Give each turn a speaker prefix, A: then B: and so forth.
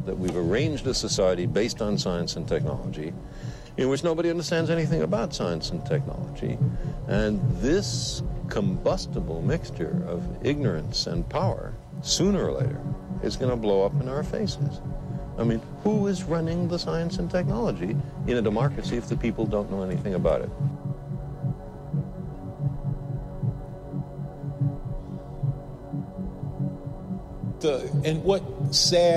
A: that we've arranged a society based on science and technology in which nobody understands anything about science and technology. And this combustible mixture of ignorance and power, sooner or later, is going to blow up in our faces. I mean, who is running the science and technology in a democracy if the people don't know anything about it?
B: And what sad